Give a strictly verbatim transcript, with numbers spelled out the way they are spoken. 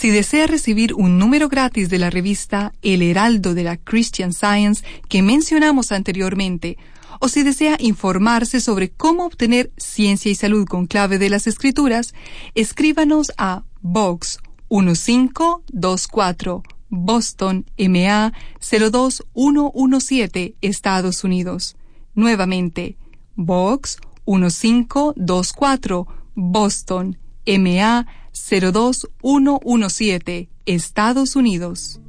Si desea recibir un número gratis de la revista El Heraldo de la Christian Science que mencionamos anteriormente, o si desea informarse sobre cómo obtener ciencia y salud con clave de las Escrituras, escríbanos a Box uno cinco dos cuatro, Boston, M A cero dos uno uno siete, Estados Unidos. Nuevamente, Box uno cinco dos cuatro, Boston, M A cero dos uno uno siete, Estados Unidos.